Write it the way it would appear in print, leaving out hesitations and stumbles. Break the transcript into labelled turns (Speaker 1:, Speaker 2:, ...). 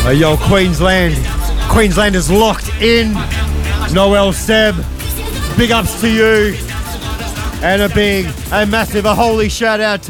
Speaker 1: Yo, Queensland is locked in. Noel Seb, big ups to you. And a massive, holy shout out to